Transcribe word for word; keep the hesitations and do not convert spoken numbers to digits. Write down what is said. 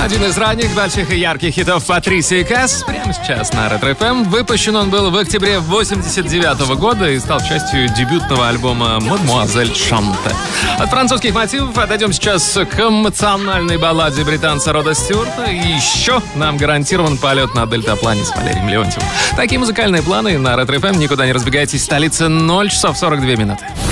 Один из ранних больших и ярких хитов Патрисии Касс прямо сейчас на Ретро эф эм. Выпущен он был в октябре восемьдесят девятого года и стал частью дебютного альбома «Мадемуазель Шанте». От французских мотивов отойдем сейчас к эмоциональной балладе британца Рода Стюарта. И еще нам гарантирован полет на дельтаплане с Валерием Леонтьевым. Такие музыкальные планы на Ретро эф эм. Никуда не разбегайтесь. Столица ноль часов сорок две минуты.